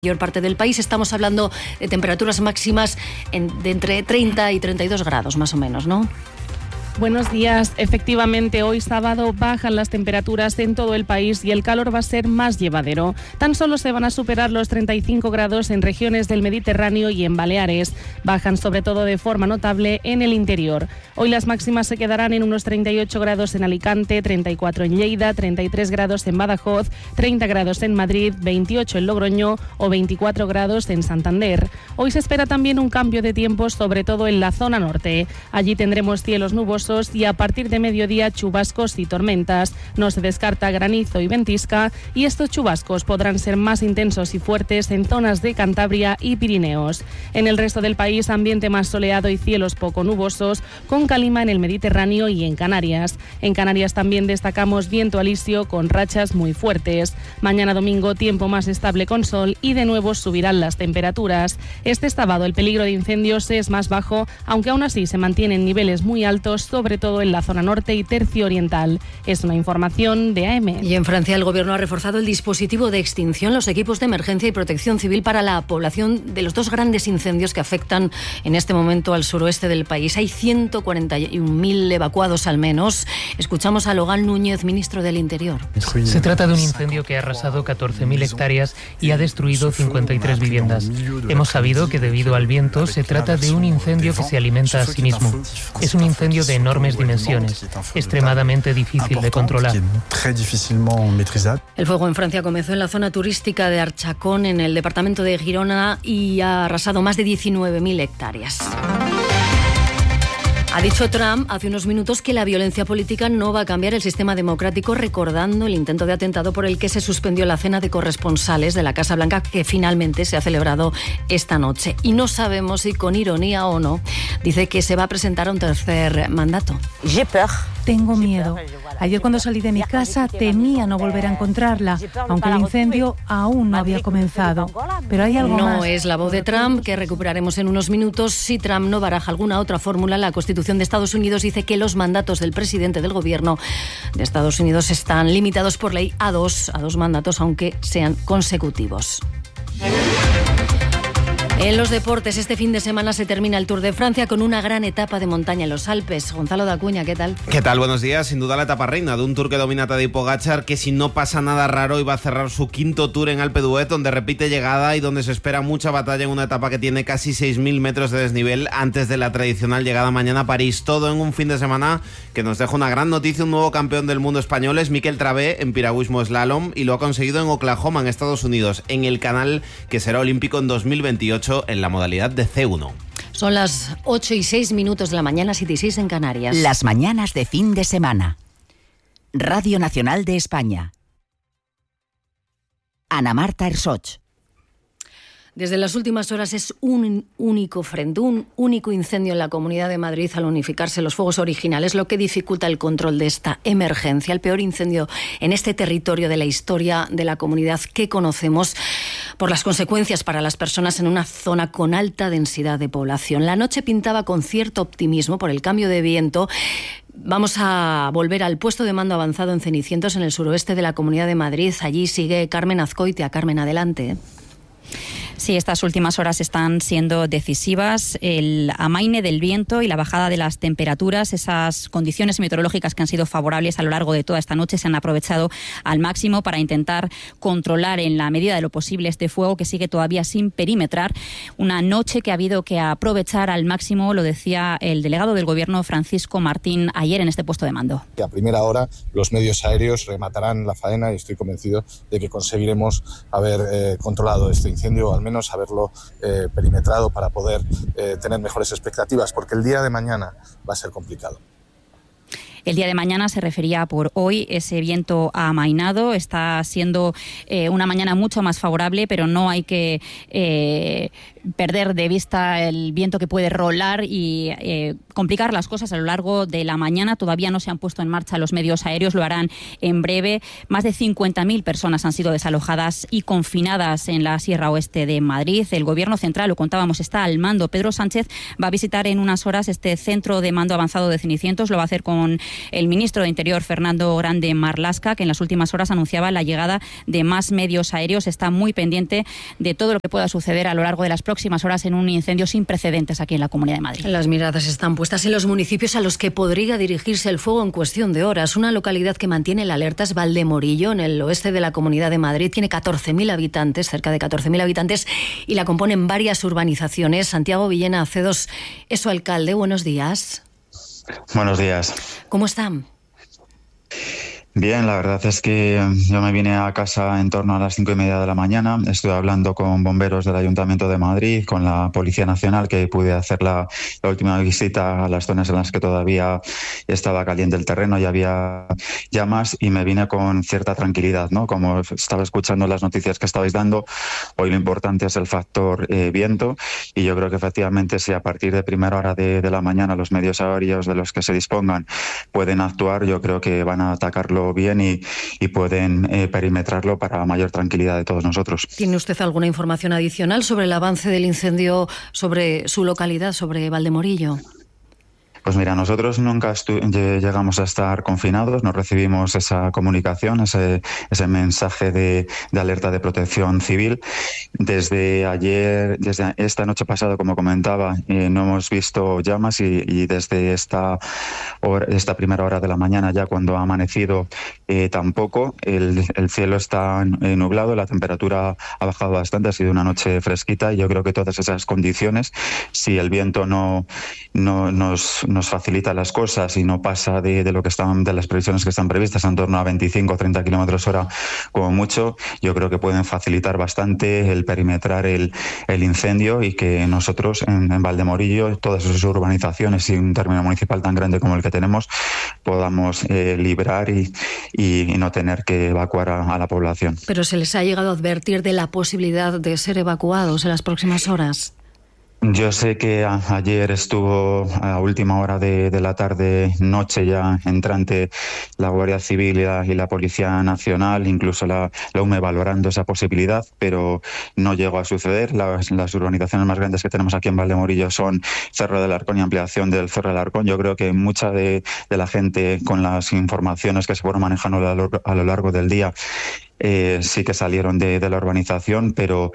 mayor parte del país. Estamos hablando de temperaturas máximas de entre 30 y 32 grados más o menos, ¿no? Buenos días. Efectivamente, hoy sábado bajan las temperaturas en todo el país y el calor va a ser más llevadero. Tan solo se van a superar los 35 grados en regiones del Mediterráneo y en Baleares. Bajan sobre todo de forma notable en el interior. Hoy las máximas se quedarán en unos 38 grados en Alicante, 34 en Lleida, 33 grados en Badajoz, 30 grados en Madrid, 28 en Logroño o 24 grados en Santander. Hoy se espera también un cambio de tiempo, sobre todo en la zona norte. Allí tendremos cielos nubosos y a partir de mediodía chubascos y tormentas. No se descarta granizo y ventisca y estos chubascos podrán ser más intensos y fuertes en zonas de Cantabria y Pirineos. En el resto del país, ambiente más soleado y cielos poco nubosos, con calima en el Mediterráneo y en Canarias. En Canarias también destacamos viento alisio con rachas muy fuertes. Mañana domingo, tiempo más estable con sol y de nuevo subirán las temperaturas. Este sábado el peligro de incendios es más bajo, aunque aún así se mantienen niveles muy altos, sobre todo en la zona norte y tercio oriental. Es una información de AM. Y en Francia el gobierno ha reforzado el dispositivo de extinción, los equipos de emergencia y protección civil para la población de los dos grandes incendios que afectan en este momento al suroeste del país. Hay 141.000 evacuados al menos. Escuchamos a Logan Núñez, ministro del Interior. Se trata de un incendio que ha arrasado 14.000 hectáreas y ha destruido 53 viviendas. Hemos sabido que debido al viento se trata de un incendio que se alimenta a sí mismo. Es un incendio de enormes dimensiones, extremadamente difícil de controlar. El fuego en Francia comenzó en la zona turística de Archacón, en el departamento de Girona, y ha arrasado más de 19.000 hectáreas. Ha dicho Trump hace unos minutos que la violencia política no va a cambiar el sistema democrático, recordando el intento de atentado por el que se suspendió la cena de corresponsales de la Casa Blanca, que finalmente se ha celebrado esta noche. Y no sabemos si con ironía o no, dice que se va a presentar a un tercer mandato. Tengo miedo. Ayer cuando salí de mi casa temía no volver a encontrarla, aunque el incendio aún no había comenzado. Pero hay algo más. No es la voz de Trump, que recuperaremos en unos minutos. Si Trump no baraja alguna otra fórmula, la Constitución de Estados Unidos dice que los mandatos del presidente del gobierno de Estados Unidos están limitados por ley a dos mandatos, aunque sean consecutivos. En los deportes, este fin de semana se termina el Tour de Francia con una gran etapa de montaña en los Alpes. Gonzalo Dacuña, ¿qué tal? ¿Qué tal? Buenos días. Sin duda la etapa reina de un Tour que domina Tadej Pogačar, que si no pasa nada raro iba a cerrar su quinto Tour en Alpe d'Huez, donde repite llegada y donde se espera mucha batalla en una etapa que tiene casi 6.000 metros de desnivel antes de la tradicional llegada mañana a París. Todo en un fin de semana que nos deja una gran noticia. Un nuevo campeón del mundo español es Mikel Travé en piragüismo slalom y lo ha conseguido en Oklahoma, en Estados Unidos, en el canal que será olímpico en 2028 en la modalidad de C1. Son las 8:06 de la mañana, 7:06 en Canarias. Las mañanas de fin de semana. Radio Nacional de España. Ana Marta Ersoch. Desde las últimas horas es un único frente, un único incendio en la Comunidad de Madrid al unificarse los fuegos originales, lo que dificulta el control de esta emergencia. El peor incendio en este territorio de la historia de la comunidad que conocemos, por las consecuencias para las personas en una zona con alta densidad de población. La noche pintaba con cierto optimismo por el cambio de viento. Vamos a volver al puesto de mando avanzado en Cenicientos, en el suroeste de la Comunidad de Madrid. Allí sigue Carmen Azcoitia. Carmen, adelante. Sí, estas últimas horas están siendo decisivas. El amaine del viento y la bajada de las temperaturas, esas condiciones meteorológicas que han sido favorables a lo largo de toda esta noche, se han aprovechado al máximo para intentar controlar en la medida de lo posible este fuego que sigue todavía sin perimetrar. Una noche que ha habido que aprovechar al máximo, lo decía el delegado del Gobierno, Francisco Martín, ayer en este puesto de mando. A primera hora los medios aéreos rematarán la faena y estoy convencido de que conseguiremos haber controlado este incendio, al menos haberlo perimetrado para poder tener mejores expectativas, porque el día de mañana va a ser complicado. El día de mañana se refería por hoy, ese viento ha amainado, está siendo una mañana mucho más favorable, pero no hay que perder de vista el viento que puede rolar y complicar las cosas a lo largo de la mañana. Todavía no se han puesto en marcha los medios aéreos, lo harán en breve. Más de 50.000 personas han sido desalojadas y confinadas en la Sierra Oeste de Madrid. El Gobierno central, lo contábamos, está al mando. Pedro Sánchez va a visitar en unas horas este centro de mando avanzado de Cenicientos. Lo va a hacer con el ministro de Interior, Fernando Grande Marlaska, que en las últimas horas anunciaba la llegada de más medios aéreos. Está muy pendiente de todo lo que pueda suceder a lo largo de las próximas horas en un incendio sin precedentes aquí en la Comunidad de Madrid. Las miradas están puestas en los municipios a los que podría dirigirse el fuego en cuestión de horas. Una localidad que mantiene la alerta es Valdemorillo, en el oeste de la Comunidad de Madrid. Tiene 14.000 habitantes, cerca de 14.000 habitantes, y la componen varias urbanizaciones. Santiago Villena Acedos es su alcalde. Buenos días. Buenos días. ¿Cómo están? Bien, la verdad es que yo me vine a casa en torno a las 5:30 de la mañana. Estuve hablando con bomberos del Ayuntamiento de Madrid, con la Policía Nacional, que pude hacer la última visita a las zonas en las que todavía estaba caliente el terreno y había llamas, y me vine con cierta tranquilidad, ¿no? Como estaba escuchando las noticias que estabais dando, hoy lo importante es el factor viento, y yo creo que efectivamente si a partir de primera hora de la mañana los medios aéreos de los que se dispongan pueden actuar, yo creo que van a atacarlo bien y pueden perimetrarlo para mayor tranquilidad de todos nosotros. ¿Tiene usted alguna información adicional sobre el avance del incendio, sobre su localidad, sobre Valdemorillo? Pues mira, nosotros nunca llegamos a estar confinados, no recibimos esa comunicación, ese mensaje de alerta de protección civil. Desde ayer, desde esta noche pasada, como comentaba, no hemos visto llamas y desde esta primera hora de la mañana, ya cuando ha amanecido, tampoco. El cielo está nublado, la temperatura ha bajado bastante, ha sido una noche fresquita, y yo creo que todas esas condiciones, si el viento no nos facilita las cosas y no pasa de las previsiones que están previstas, en torno a 25 o 30 kilómetros hora como mucho, yo creo que pueden facilitar bastante el perimetrar el incendio, y que nosotros en Valdemorillo, todas esas urbanizaciones y un término municipal tan grande como el que tenemos, podamos librar y no tener que evacuar a la población. ¿Pero se les ha llegado a advertir de la posibilidad de ser evacuados en las próximas horas? Yo sé que ayer estuvo a última hora de la tarde, noche ya entrante, la Guardia Civil y la Policía Nacional, incluso la UME, valorando esa posibilidad, pero no llegó a suceder. Las urbanizaciones más grandes que tenemos aquí en Valdemorillo son Cerro del Arcón y ampliación del Cerro del Arcón. Yo creo que mucha de la gente, con las informaciones que se fueron manejando a lo largo del día, sí que salieron de la urbanización, pero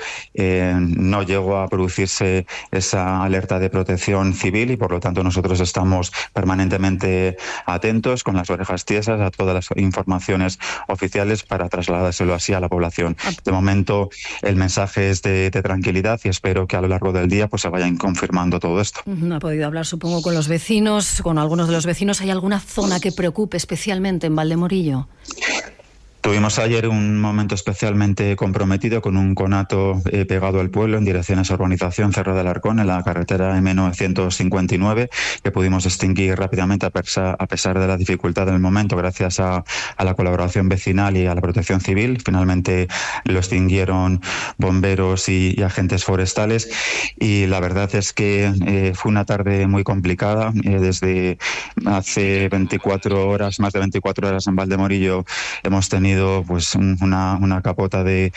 no llegó a producirse esa alerta de protección civil, y por lo tanto nosotros estamos permanentemente atentos, con las orejas tiesas, a todas las informaciones oficiales para trasladárselo así a la población. De momento el mensaje es de tranquilidad, y espero que a lo largo del día pues se vayan confirmando todo esto. No ha podido hablar, supongo, con los vecinos, con algunos de los vecinos. ¿Hay alguna zona que preocupe especialmente en Valdemorillo? Tuvimos ayer un momento especialmente comprometido con un conato pegado al pueblo en dirección a esa urbanización Cerro del Arcón, en la carretera M959, que pudimos extinguir rápidamente a pesar de la dificultad del momento, gracias a la colaboración vecinal y a la protección civil. Finalmente lo extinguieron bomberos y agentes forestales, y la verdad es que fue una tarde muy complicada. Desde hace 24 horas, más de 24 horas en Valdemorillo, hemos tenido pues una capota de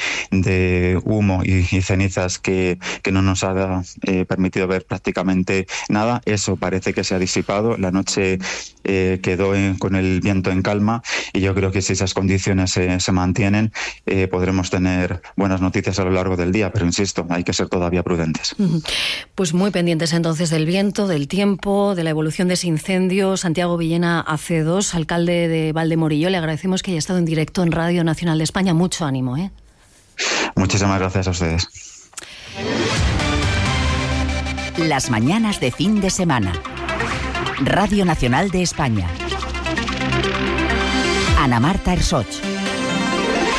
humo y cenizas que no nos ha permitido ver prácticamente nada. Eso parece que se ha disipado. La noche quedó con el viento en calma, y yo creo que si esas condiciones se mantienen, podremos tener buenas noticias a lo largo del día, pero insisto, hay que ser todavía prudentes. Pues muy pendientes entonces del viento, del tiempo, de la evolución de ese incendio. Santiago Villena Acedos, alcalde de Valdemorillo, le agradecemos que haya estado en directo en Radio Nacional de España. Mucho ánimo, ¿eh? Muchísimas gracias a ustedes. Las mañanas de fin de semana. Radio Nacional de España. Ana Marta Ersoch.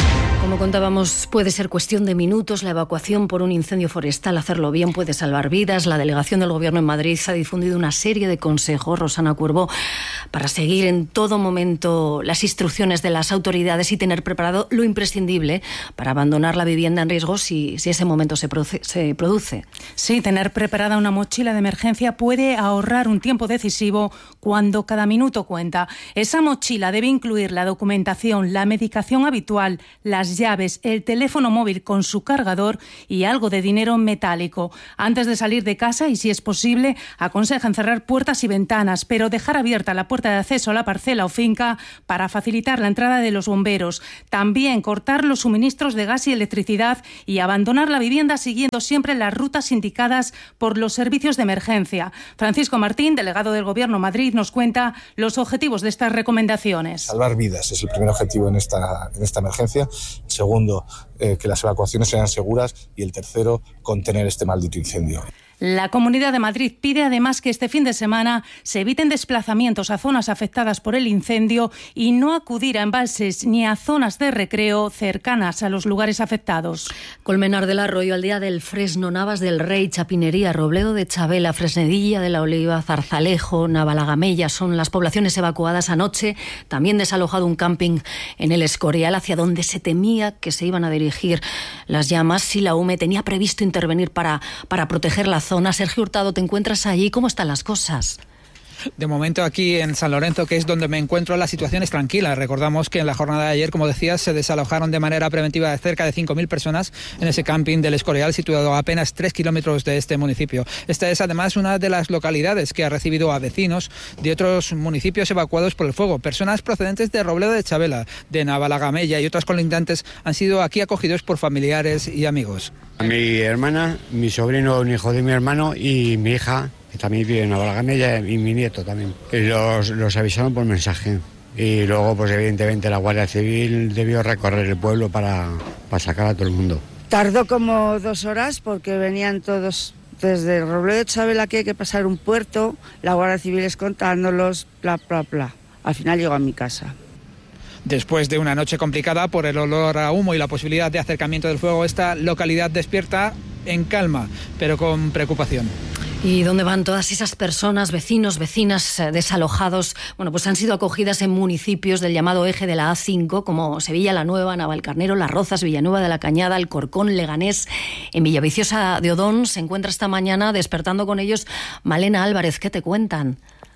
Como contábamos, puede ser cuestión de minutos la evacuación por un incendio forestal. Hacerlo bien puede salvar vidas. La delegación del Gobierno en Madrid ha difundido una serie de consejos, Rosana Cuervo, para seguir en todo momento las instrucciones de las autoridades y tener preparado lo imprescindible para abandonar la vivienda en riesgo si ese momento se produce. Sí, tener preparada una mochila de emergencia puede ahorrar un tiempo decisivo cuando cada minuto cuenta. Esa mochila debe incluir la documentación, la medicación habitual, las llaves, el teléfono móvil con su cargador y algo de dinero metálico. Antes de salir de casa, y si es posible, aconsejan cerrar puertas y ventanas, pero dejar abierta la puerta de acceso a la parcela o finca para facilitar la entrada de los bomberos. También cortar los suministros de gas y electricidad y abandonar la vivienda siguiendo siempre las rutas indicadas por los servicios de emergencia. Francisco Martín, delegado del Gobierno en Madrid, nos cuenta los objetivos de estas recomendaciones. Salvar vidas es el primer objetivo en esta emergencia. Segundo, que las evacuaciones sean seguras. Y el tercero, contener este maldito incendio. La Comunidad de Madrid pide además que este fin de semana se eviten desplazamientos a zonas afectadas por el incendio y no acudir a embalses ni a zonas de recreo cercanas a los lugares afectados. Colmenar del Arroyo, Aldea del Fresno, Navas del Rey, Chapinería, Robledo de Chabela, Fresnedilla de la Oliva, Zarzalejo, Navalagamella son las poblaciones evacuadas anoche. También desalojado un camping en el Escorial, hacia donde se temía que se iban a dirigir las llamas si la UME tenía previsto intervenir para proteger la zona. Sergio Hurtado, ¿te encuentras allí? ¿Cómo están las cosas? De momento aquí en San Lorenzo, que es donde me encuentro, la situación es tranquila. Recordamos que en la jornada de ayer, como decías, se desalojaron de manera preventiva cerca de 5.000 personas en ese camping del Escorial, situado a apenas 3 kilómetros de este municipio. Esta es además una de las localidades que ha recibido a vecinos de otros municipios evacuados por el fuego. Personas procedentes de Robledo de Chabela, de Navalagamella y otras colindantes han sido aquí acogidos por familiares y amigos. Mi hermana, mi sobrino, un hijo de mi hermano y mi hija, que también vive en Navalagamella, y mi nieto también. Los avisaron por mensaje. Y luego, pues evidentemente, la Guardia Civil debió recorrer el pueblo para sacar a todo el mundo. Tardó como 2 horas porque venían todos desde Robledo de Chabela, que hay que pasar un puerto, la Guardia Civil escoltándolos, bla, bla, bla. Al final llegó a mi casa. Después de una noche complicada por el olor a humo y la posibilidad de acercamiento del fuego, esta localidad despierta en calma, pero con preocupación. ¿Y dónde van todas esas personas, vecinos, vecinas desalojados? Bueno, pues han sido acogidas en municipios del llamado eje de la A5, como Sevilla la Nueva, Navalcarnero, Las Rozas, Villanueva de la Cañada, Alcorcón, Leganés. En Villaviciosa de Odón se encuentra esta mañana despertando con ellos Malena Álvarez. ¿Qué te cuentan?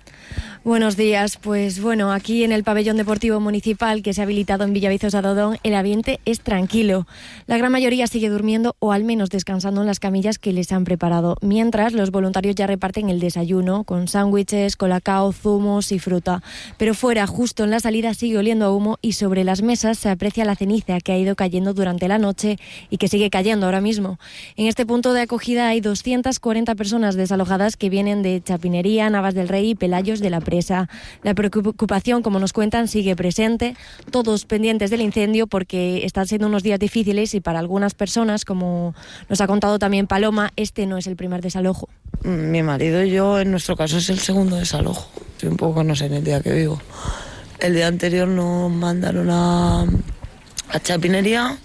Buenos días. Pues bueno, aquí en el pabellón deportivo municipal que se ha habilitado en Villaviciosa de Odón, el ambiente es tranquilo. La gran mayoría sigue durmiendo o al menos descansando en las camillas que les han preparado, mientras los voluntarios ya reparten el desayuno con sándwiches, colacao, zumos y fruta. Pero fuera, justo en la salida, sigue oliendo a humo y sobre las mesas se aprecia la ceniza que ha ido cayendo durante la noche y que sigue cayendo ahora mismo. En este punto de acogida hay 240 personas desalojadas que vienen de Chapinería, Navas del Rey y Pelayos de la Presa. La preocupación, como nos cuentan, sigue presente, todos pendientes del incendio porque están siendo unos días difíciles y para algunas personas, como nos ha contado también Paloma, este no es el primer desalojo. Mi marido y yo, en nuestro caso, es el segundo desalojo. Estoy un poco, no sé, en el día que vivo. El día anterior nos mandaron a Chapinería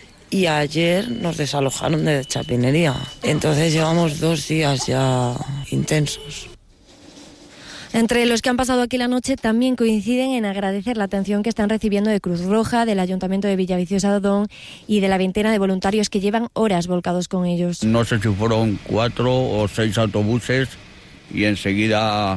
y ayer nos desalojaron de Chapinería. Entonces llevamos 2 días ya intensos. Entre los que han pasado aquí la noche también coinciden en agradecer la atención que están recibiendo de Cruz Roja, del Ayuntamiento de Villaviciosa de Odón y de la veintena de voluntarios que llevan horas volcados con ellos. No sé si fueron 4 o 6 autobuses y enseguida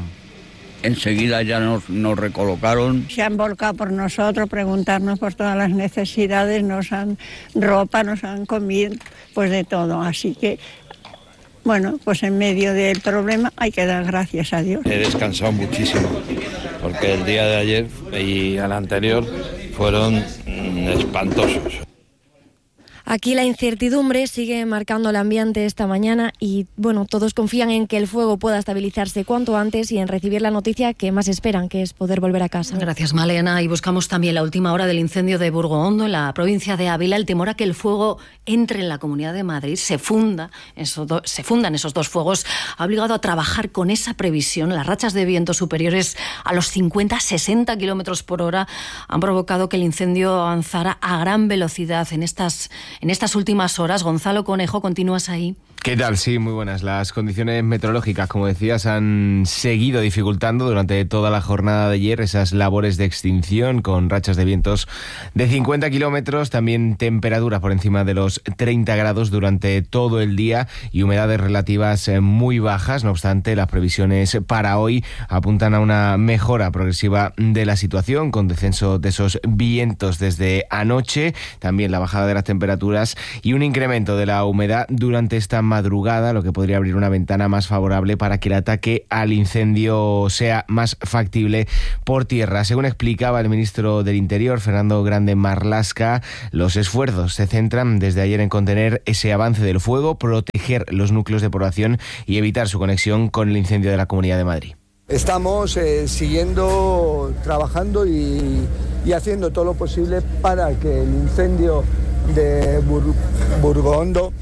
ya nos recolocaron. Se han volcado por nosotros, preguntarnos por todas las necesidades, nos han ropa, nos han comido, pues de todo, así que bueno, pues en medio del problema hay que dar gracias a Dios. He descansado muchísimo, porque el día de ayer y el anterior fueron espantosos. Aquí la incertidumbre sigue marcando el ambiente esta mañana y, bueno, todos confían en que el fuego pueda estabilizarse cuanto antes y en recibir la noticia que más esperan, que es poder volver a casa. Gracias, Malena. Y buscamos también la última hora del incendio de Burgoondo, en la provincia de Ávila. El temor a que el fuego entre en la Comunidad de Madrid, se fundan esos dos fuegos, ha obligado a trabajar con esa previsión. Las rachas de viento superiores a los 50-60 kilómetros por hora han provocado que el incendio avanzara a gran velocidad en estas últimas horas. Gonzalo Conejo, ¿continúas ahí? ¿Qué tal? Sí, muy buenas. Las condiciones meteorológicas, como decías, han seguido dificultando durante toda la jornada de ayer esas labores de extinción, con rachas de vientos de 50 kilómetros, también temperaturas por encima de los 30 grados durante todo el día y humedades relativas muy bajas. No obstante, las previsiones para hoy apuntan a una mejora progresiva de la situación, con descenso de esos vientos desde anoche, también la bajada de las temperaturas y un incremento de la humedad durante esta madrugada, lo que podría abrir una ventana más favorable para que el ataque al incendio sea más factible por tierra. Según explicaba el ministro del Interior, Fernando Grande Marlaska, los esfuerzos se centran desde ayer en contener ese avance del fuego, proteger los núcleos de población y evitar su conexión con el incendio de la Comunidad de Madrid. Estamos siguiendo trabajando y haciendo todo lo posible para que el incendio de Burgoondo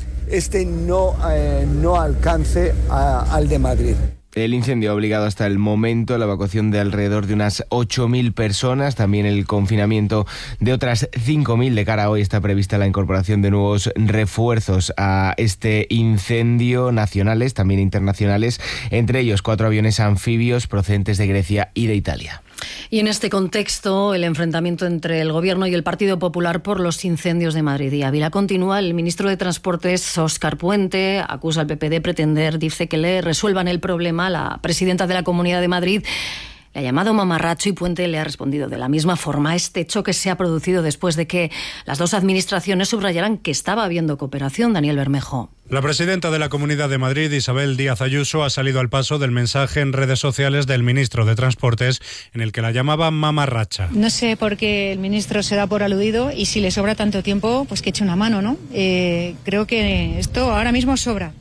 no alcance al de Madrid. El incendio ha obligado hasta el momento a la evacuación de alrededor de unas 8.000 personas, también el confinamiento de otras 5.000. De cara a hoy está prevista la incorporación de nuevos refuerzos a este incendio, nacionales, también internacionales, entre ellos 4 aviones anfibios procedentes de Grecia y de Italia. Y en este contexto, el enfrentamiento entre el Gobierno y el Partido Popular por los incendios de Madrid y Ávila continúa. El ministro de Transportes, Óscar Puente, acusa al PP de pretender, dice, que le resuelvan el problema. La presidenta de la Comunidad de Madrid le ha llamado mamarracho y Puente le ha respondido de la misma forma. Este choque se ha producido después de que las dos administraciones subrayaran que estaba habiendo cooperación. Daniel Bermejo. La presidenta de la Comunidad de Madrid, Isabel Díaz Ayuso, ha salido al paso del mensaje en redes sociales del ministro de Transportes, en el que la llamaba mamarracha. No sé por qué el ministro se da por aludido y si le sobra tanto tiempo, pues que eche una mano, ¿no? Creo que esto ahora mismo sobra.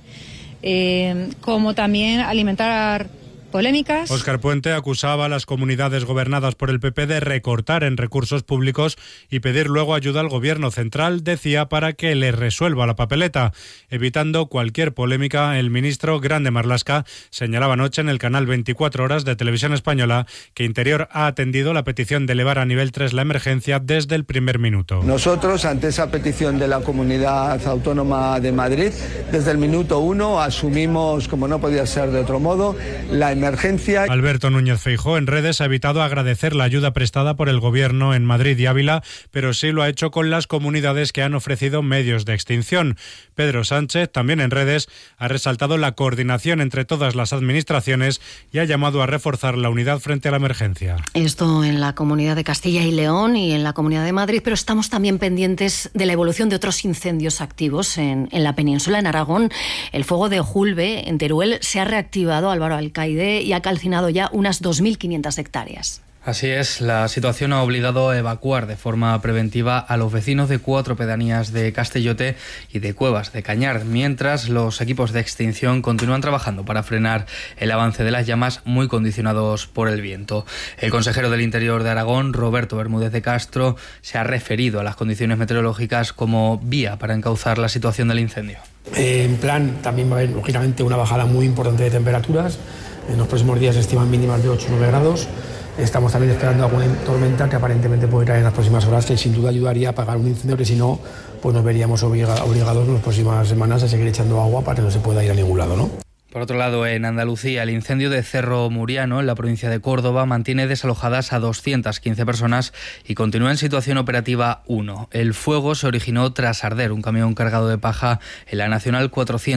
Como también alimentar polémicas. Óscar Puente acusaba a las comunidades gobernadas por el PP de recortar en recursos públicos y pedir luego ayuda al gobierno central, decía, para que le resuelva la papeleta. Evitando cualquier polémica, el ministro Grande Marlaska señalaba anoche en el canal 24 Horas de Televisión Española que Interior ha atendido la petición de elevar a nivel 3 la emergencia desde el primer minuto. Nosotros, ante esa petición de la Comunidad Autónoma de Madrid, desde el minuto 1 asumimos, como no podía ser de otro modo, la emergencia. Alberto Núñez Feijóo en redes ha evitado agradecer la ayuda prestada por el Gobierno en Madrid y Ávila, pero sí lo ha hecho con las comunidades que han ofrecido medios de extinción. Pedro Sánchez, también en redes, ha resaltado la coordinación entre todas las administraciones y ha llamado a reforzar la unidad frente a la emergencia. Esto en la Comunidad de Castilla y León y en la Comunidad de Madrid, pero estamos también pendientes de la evolución de otros incendios activos en la península. En Aragón, el fuego de Julbe, en Teruel, se ha reactivado, Álvaro Alcaide, y ha calcinado ya unas 2.500 hectáreas. Así es, la situación ha obligado a evacuar de forma preventiva a los vecinos de 4 pedanías de Castellote y de Cuevas de Cañar, mientras los equipos de extinción continúan trabajando para frenar el avance de las llamas, muy condicionados por el viento. El consejero del Interior de Aragón, Roberto Bermúdez de Castro, se ha referido a las condiciones meteorológicas como vía para encauzar la situación del incendio. En plan, también va a haber, lógicamente, una bajada muy importante de temperaturas. En los próximos días se estiman mínimas de 8 o 9 grados. Estamos también esperando alguna tormenta que aparentemente puede caer en las próximas horas, que sin duda ayudaría a apagar un incendio que si no, pues nos veríamos obligados en las próximas semanas a seguir echando agua para que no se pueda ir a ningún lado, ¿no? Por otro lado, en Andalucía, el incendio de Cerro Muriano, en la provincia de Córdoba, mantiene desalojadas a 215 personas y continúa en situación operativa 1. El fuego se originó tras arder un camión cargado de paja en la Nacional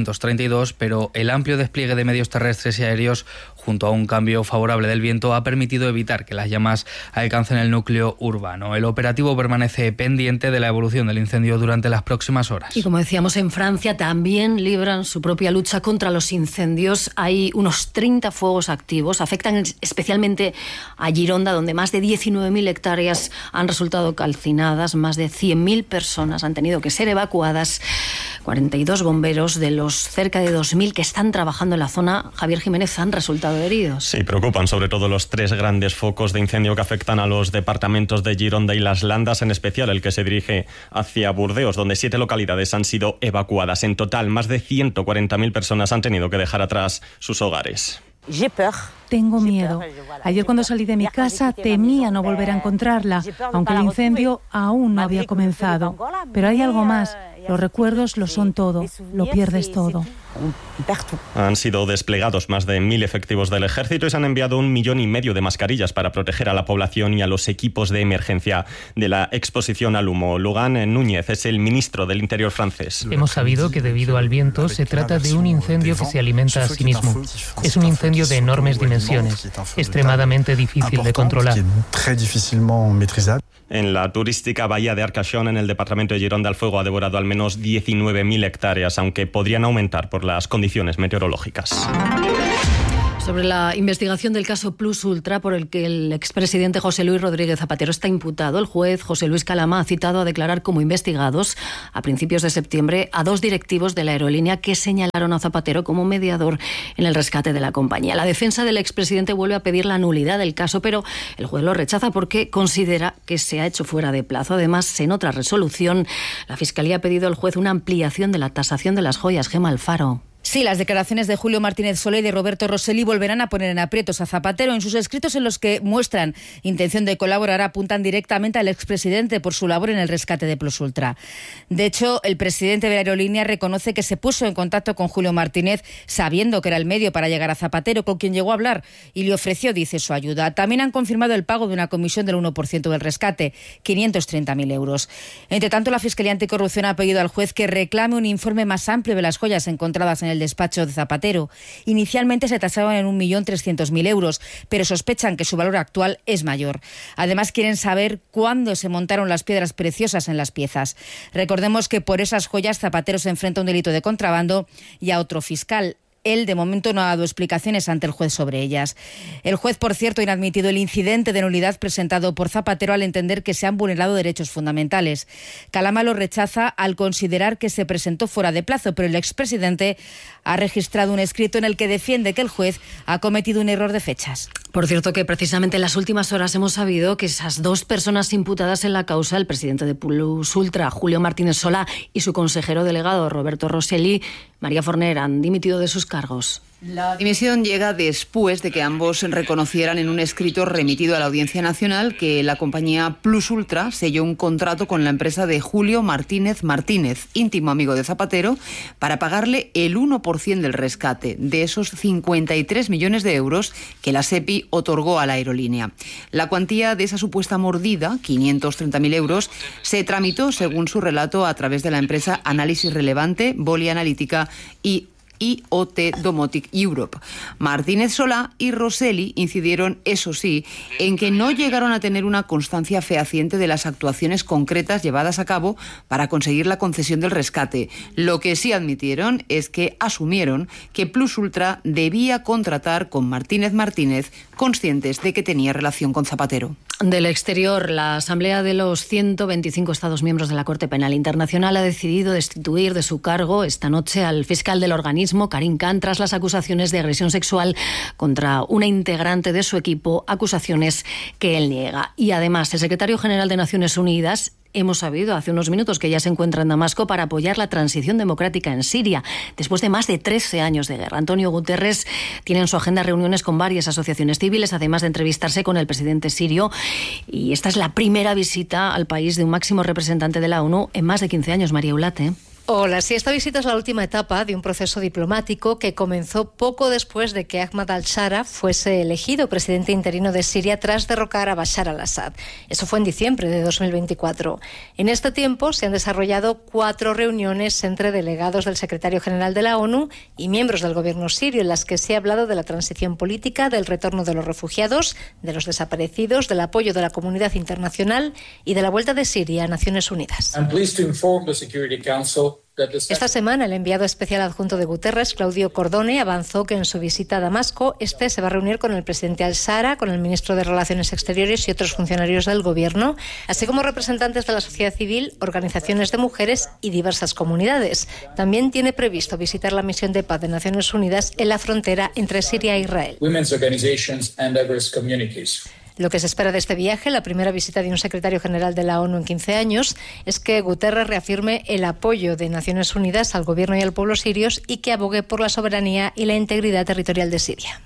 432, pero el amplio despliegue de medios terrestres y aéreos, junto a un cambio favorable del viento, ha permitido evitar que las llamas alcancen el núcleo urbano. El operativo permanece pendiente de la evolución del incendio durante las próximas horas. Y como decíamos, en Francia también libran su propia lucha contra los incendios incendios. Hay unos 30 fuegos activos. Afectan especialmente a Gironda, donde más de 19.000 hectáreas han resultado calcinadas. Más de 100.000 personas han tenido que ser evacuadas. 42 bomberos de los cerca de 2.000 que están trabajando en la zona, Javier Jiménez, han resultado heridos. Sí, preocupan sobre todo los 3 grandes focos de incendio que afectan a los departamentos de Gironda y Las Landas, en especial el que se dirige hacia Burdeos, donde 7 localidades han sido evacuadas. En total, más de 140.000 personas han tenido que dejar atrás sus hogares. Tengo miedo. Ayer cuando salí de mi casa temía no volver a encontrarla, aunque el incendio aún no había comenzado. Pero hay algo más. Los recuerdos lo son todo. Lo pierdes todo. Han sido desplegados más de 1.000 efectivos del ejército y se han enviado 1,5 millones de mascarillas para proteger a la población y a los equipos de emergencia de la exposición al humo. Logan Núñez es el ministro del Interior francés. Hemos sabido que debido al viento se trata de un incendio que se alimenta a sí mismo. Es un incendio de enormes dimensiones, extremadamente difícil de controlar. En la turística bahía de Arcachón, en el departamento de Gironda, el fuego ha devorado al menos 19.000 hectáreas, aunque podrían aumentar por las condiciones meteorológicas. Sobre la investigación del caso Plus Ultra, por el que el expresidente José Luis Rodríguez Zapatero está imputado, el juez José Luis Calama ha citado a declarar como investigados a principios de septiembre a 2 directivos de la aerolínea que señalaron a Zapatero como mediador en el rescate de la compañía. La defensa del expresidente vuelve a pedir la nulidad del caso, pero el juez lo rechaza porque considera que se ha hecho fuera de plazo. Además, en otra resolución, la Fiscalía ha pedido al juez una ampliación de la tasación de las joyas. Gemma Alfaro. Sí, las declaraciones de Julio Martínez Solé y de Roberto Rosselli volverán a poner en aprietos a Zapatero. En sus escritos, en los que muestran intención de colaborar, apuntan directamente al expresidente por su labor en el rescate de Plus Ultra. De hecho, el presidente de la aerolínea reconoce que se puso en contacto con Julio Martínez sabiendo que era el medio para llegar a Zapatero, con quien llegó a hablar y le ofreció, dice, su ayuda. También han confirmado el pago de una comisión del 1% del rescate, 530.000 euros. Entre tanto, la Fiscalía Anticorrupción ha pedido al juez que reclame un informe más amplio de las joyas encontradas en el despacho de Zapatero. Inicialmente se tasaban en 1.300.000 euros, pero sospechan que su valor actual es mayor. Además, quieren saber cuándo se montaron las piedras preciosas en las piezas. Recordemos que por esas joyas Zapatero se enfrenta a un delito de contrabando y a otro fiscal. Él, de momento, no ha dado explicaciones ante el juez sobre ellas. El juez, por cierto, ha admitido el incidente de nulidad presentado por Zapatero al entender que se han vulnerado derechos fundamentales. Calama lo rechaza al considerar que se presentó fuera de plazo, pero el expresidente ha registrado un escrito en el que defiende que el juez ha cometido un error de fechas. Por cierto, que precisamente en las últimas horas hemos sabido que esas 2 personas imputadas en la causa, el presidente de Plus Ultra, Julio Martínez Solá, y su consejero delegado, Roberto Rosselli, María Forner, han dimitido de sus cargos. La dimisión llega después de que ambos reconocieran en un escrito remitido a la Audiencia Nacional que la compañía Plus Ultra selló un contrato con la empresa de Julio Martínez Martínez, íntimo amigo de Zapatero, para pagarle el 1% del rescate de esos 53 millones de euros que la SEPI otorgó a la aerolínea. La cuantía de esa supuesta mordida, 530.000 euros, se tramitó, según su relato, a través de la empresa Análisis Relevante, Boli Analítica y IoT Domotic Europe. Martínez Solá y Rosselli incidieron, eso sí, en que no llegaron a tener una constancia fehaciente de las actuaciones concretas llevadas a cabo para conseguir la concesión del rescate. Lo que sí admitieron es que asumieron que Plus Ultra debía contratar con Martínez Martínez, conscientes de que tenía relación con Zapatero. Del exterior, la Asamblea de los 125 Estados miembros de la Corte Penal Internacional ha decidido destituir de su cargo esta noche al fiscal del organismo, Karim Khan, tras las acusaciones de agresión sexual contra una integrante de su equipo, acusaciones que él niega. Y además, el secretario general de Naciones Unidas, hemos sabido hace unos minutos que ya se encuentra en Damasco para apoyar la transición democrática en Siria, después de más de 13 años de guerra. Antonio Guterres tiene en su agenda reuniones con varias asociaciones civiles, además de entrevistarse con el presidente sirio. Y esta es la primera visita al país de un máximo representante de la ONU en más de 15 años, María Eulate. Hola, sí, esta visita es la última etapa de un proceso diplomático que comenzó poco después de que Ahmad al-Shara fuese elegido presidente interino de Siria tras derrocar a Bashar al-Assad. Eso fue en diciembre de 2024. En este tiempo se han desarrollado 4 reuniones entre delegados del secretario general de la ONU y miembros del gobierno sirio, en las que se ha hablado de la transición política, del retorno de los refugiados, de los desaparecidos, del apoyo de la comunidad internacional y de la vuelta de Siria a Naciones Unidas. I'm pleased to inform the Security Council Esta semana, el enviado especial adjunto de Guterres, Claudio Cordone, avanzó que en su visita a Damasco, se va a reunir con el presidente al-Sara, con el ministro de Relaciones Exteriores y otros funcionarios del gobierno, así como representantes de la sociedad civil, organizaciones de mujeres y diversas comunidades. También tiene previsto visitar la misión de paz de Naciones Unidas en la frontera entre Siria e Israel. Lo que se espera de este viaje, la primera visita de un secretario general de la ONU en 15 años, es que Guterres reafirme el apoyo de Naciones Unidas al gobierno y al pueblo sirios y que abogue por la soberanía y la integridad territorial de Siria.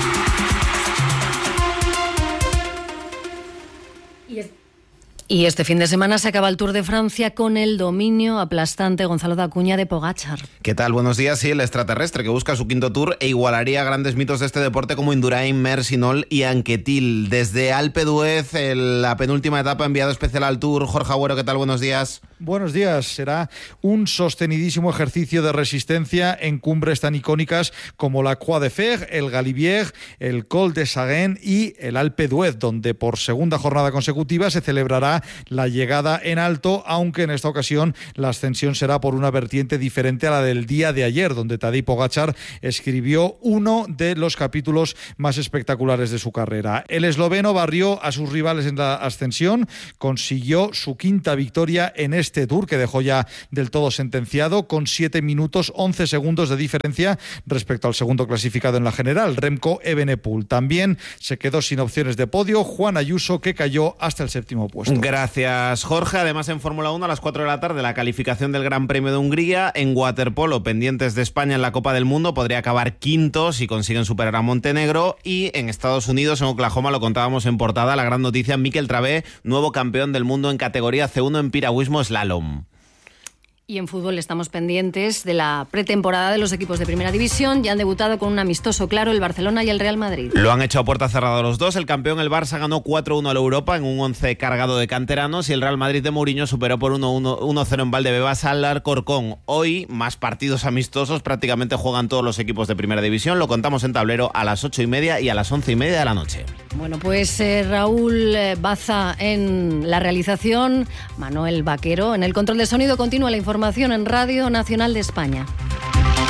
Y este fin de semana se acaba el Tour de Francia con el dominio aplastante, Gonzalo Dacuña, de Pogačar. ¿Qué tal? Buenos días. Sí, el extraterrestre que busca su quinto Tour e igualaría grandes mitos de este deporte como Indurain, Merckx, Hinault y Anquetil. Desde Alpe d'Huez, la penúltima etapa, enviado especial al Tour. Jorge Agüero, ¿qué tal? Buenos días. Buenos días. Será un sostenidísimo ejercicio de resistencia en cumbres tan icónicas como la Croix de Fer, el Galibier, el Col de Saguenay y el Alpe d'Huez, donde por segunda jornada consecutiva se celebrará la llegada en alto, aunque en esta ocasión la ascensión será por una vertiente diferente a la del día de ayer, donde Tadej Pogačar escribió uno de los capítulos más espectaculares de su carrera. El esloveno barrió a sus rivales en la ascensión, consiguió su quinta victoria en este Tour, que dejó ya del todo sentenciado, con 7 minutos 11 segundos de diferencia respecto al segundo clasificado en la general, Remco Evenepoel. También se quedó sin opciones de podio Juan Ayuso, que cayó hasta el séptimo puesto. Gracias, Jorge. Además, en Fórmula 1 a las 4 de la tarde, la calificación del Gran Premio de Hungría. En waterpolo, pendientes de España en la Copa del Mundo, podría acabar quinto si consiguen superar a Montenegro. Y en Estados Unidos, en Oklahoma, lo contábamos en portada, la gran noticia, Mikel Travé, nuevo campeón del mundo en categoría C1 en piragüismo slalom. Y en fútbol estamos pendientes de la pretemporada de los equipos de Primera División. Ya han debutado con un amistoso claro el Barcelona y el Real Madrid. Lo han hecho a puerta cerrada los dos. El campeón, el Barça, ganó 4-1 a la Europa en un 11 cargado de canteranos, y el Real Madrid de Mourinho superó por 1-0 en Valdebebas al Alcorcón. Hoy, más partidos amistosos, prácticamente juegan todos los equipos de Primera División. Lo contamos en Tablero a las 8:30 y a las 11:30 de la noche. Bueno, pues Raúl Baza en la realización, Manuel Vaquero en el control de sonido. Continúa la información en Radio Nacional de España.